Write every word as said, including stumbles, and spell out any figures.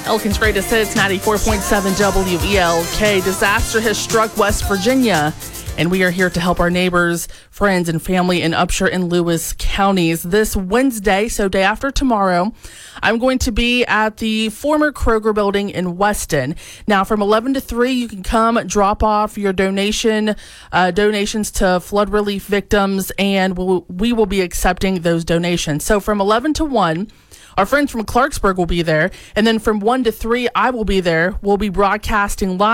Elkin's greatest hits, ninety-four point seven W E L K. Disaster has struck West Virginia, and we are here to help our neighbors, friends, and family in Upshur and Lewis counties. This Wednesday, so day after tomorrow, I'm going to be at the former Kroger building in Weston. Now, from eleven to three, you can come drop off your donation, uh, donations to flood relief victims, and we'll, we will be accepting those donations. So from eleven to one, our friends from Clarksburg will be there, and then from one to three, I will be there. We'll be broadcasting live.